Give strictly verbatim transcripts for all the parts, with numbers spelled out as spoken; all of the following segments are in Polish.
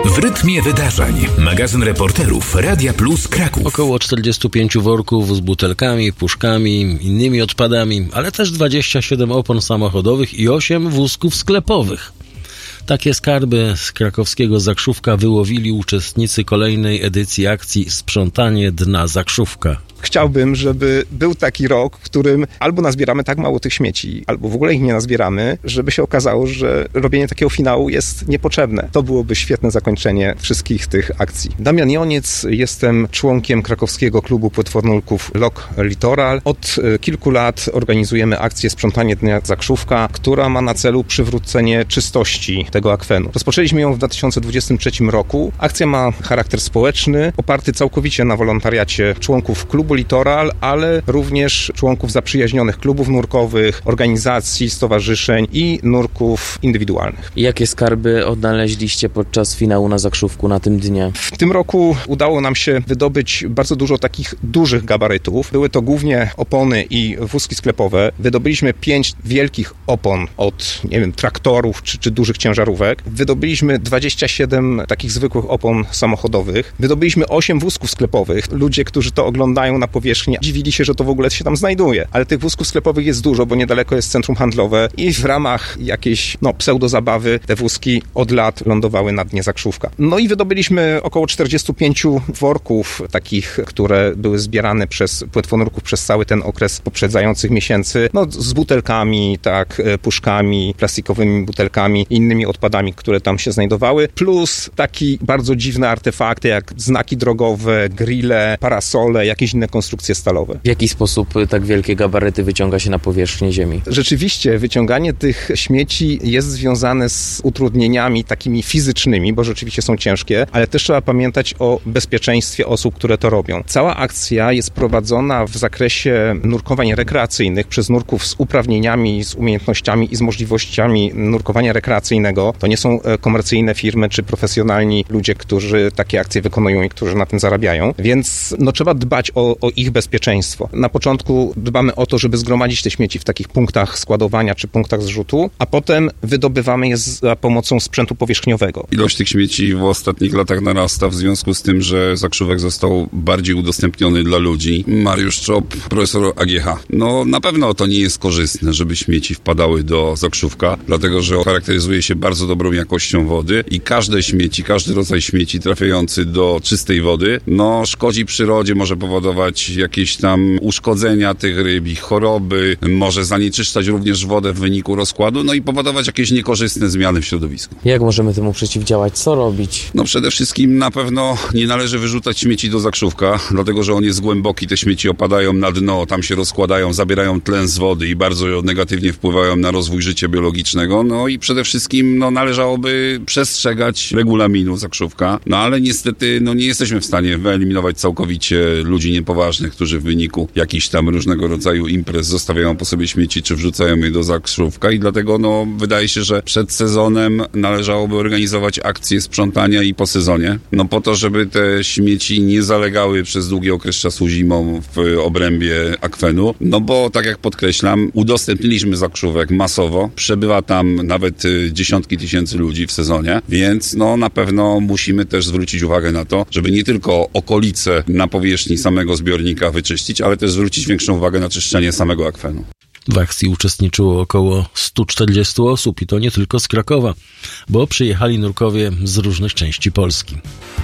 W rytmie wydarzeń. Magazyn reporterów Radia Plus Kraków. Około czterdzieści pięć worków z butelkami, puszkami, innymi odpadami, ale też dwadzieścia siedem opon samochodowych i osiem wózków sklepowych. Takie skarby z krakowskiego Zakrzówka wyłowili uczestnicy kolejnej edycji akcji Sprzątanie dna Zakrzówka. Chciałbym, żeby był taki rok, w którym albo nazbieramy tak mało tych śmieci, albo w ogóle ich nie nazbieramy, żeby się okazało, że robienie takiego finału jest niepotrzebne. To byłoby świetne zakończenie wszystkich tych akcji. Damian Joniec, jestem członkiem krakowskiego klubu płetwonurków Lok Litoral. Od kilku lat organizujemy akcję Sprzątanie dnia Zakrzówka, która ma na celu przywrócenie czystości tego akwenu. Rozpoczęliśmy ją w dwa tysiące dwudziestym trzecim roku. Akcja ma charakter społeczny, oparty całkowicie na wolontariacie członków klubu Litoral, ale również członków zaprzyjaźnionych klubów nurkowych, organizacji, stowarzyszeń i nurków indywidualnych. Jakie skarby odnaleźliście podczas finału na Zakrzówku na tym dnie? W tym roku udało nam się wydobyć bardzo dużo takich dużych gabarytów. Były to głównie opony i wózki sklepowe. Wydobyliśmy pięć wielkich opon od, nie wiem, traktorów czy, czy dużych ciężarówek. Wydobyliśmy dwadzieścia siedem takich zwykłych opon samochodowych. Wydobyliśmy osiem wózków sklepowych. Ludzie, którzy to oglądają na powierzchni, dziwili się, że to w ogóle się tam znajduje. Ale tych wózków sklepowych jest dużo, bo niedaleko jest centrum handlowe i w ramach jakiejś no, pseudozabawy te wózki od lat lądowały na dnie Zakrzówka. No i wydobyliśmy około czterdzieści pięć worków takich, które były zbierane przez płetwonurków przez cały ten okres poprzedzających miesięcy, no z butelkami, tak, puszkami, plastikowymi butelkami i innymi odpadami, które tam się znajdowały, plus taki bardzo dziwne artefakty jak znaki drogowe, grille, parasole, jakieś inne konstrukcje stalowe. W jaki sposób tak wielkie gabaryty wyciąga się na powierzchnię ziemi? Rzeczywiście, wyciąganie tych śmieci jest związane z utrudnieniami takimi fizycznymi, bo rzeczywiście są ciężkie, ale też trzeba pamiętać o bezpieczeństwie osób, które to robią. Cała akcja jest prowadzona w zakresie nurkowań rekreacyjnych przez nurków z uprawnieniami, z umiejętnościami i z możliwościami nurkowania rekreacyjnego. To nie są komercyjne firmy czy profesjonalni ludzie, którzy takie akcje wykonują i którzy na tym zarabiają, więc no, trzeba dbać o, o ich bezpieczeństwo. Na początku dbamy o to, żeby zgromadzić te śmieci w takich punktach składowania czy punktach zrzutu, a potem wydobywamy je za pomocą sprzętu powierzchniowego. Ilość tych śmieci w ostatnich latach narasta w związku z tym, że Zakrzówek został bardziej udostępniony dla ludzi. Mariusz Czop, profesor A G H. No na pewno to nie jest korzystne, żeby śmieci wpadały do Zakrzówka, dlatego że charakteryzuje się bardzo dobrą jakością wody i każde śmieci, każdy rodzaj śmieci trafiający do czystej wody, no szkodzi przyrodzie, może powodować jakieś tam uszkodzenia tych ryb, ich choroby, może zanieczyszczać również wodę w wyniku rozkładu, no i powodować jakieś niekorzystne zmiany w środowisku. Jak możemy temu przeciwdziałać? Co robić? No przede wszystkim na pewno nie należy wyrzucać śmieci do Zakrzówka, dlatego że on jest głęboki, te śmieci opadają na dno, tam się rozkładają, zabierają tlen z wody i bardzo negatywnie wpływają na rozwój życia biologicznego, no i przede wszystkim no, należałoby przestrzegać regulaminu Zakrzówka, no ale niestety no, nie jesteśmy w stanie wyeliminować całkowicie ludzi niepoważnych, którzy w wyniku jakichś tam różnego rodzaju imprez zostawiają po sobie śmieci, czy wrzucają je do Zakrzówka i dlatego no, wydaje się, że przed sezonem należałoby organizować akcje sprzątania i po sezonie, no po to, żeby te śmieci nie zalegały przez długi okres czasu zimą w obrębie akwenu, no bo tak jak podkreślam, udostępniliśmy Zakrzówek masowo, przebywa tam nawet dziesiątki tysięcy ludzi w sezonie, więc no na pewno musimy też zwrócić uwagę na to, żeby nie tylko okolice na powierzchni samego zbiornika wyczyścić, ale też zwrócić większą uwagę na czyszczenie samego akwenu. W akcji uczestniczyło około sto czterdzieści osób i to nie tylko z Krakowa, bo przyjechali nurkowie z różnych części Polski.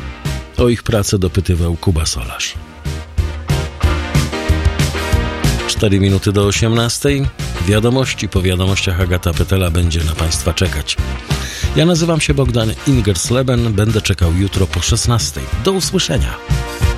O ich pracę dopytywał Kuba Solarz. Cztery minuty do osiemnastej. Wiadomości. Po wiadomościach Agata Petela będzie na Państwa czekać. Ja nazywam się Bogdan Ingersleben. Będę czekał jutro po szesnastej. Do usłyszenia.